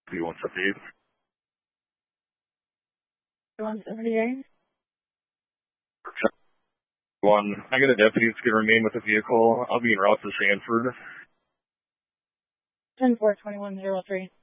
178. 178. I got a deputy that's going to remain with the vehicle. I'll be en route to Sanford. 10-4, 2103.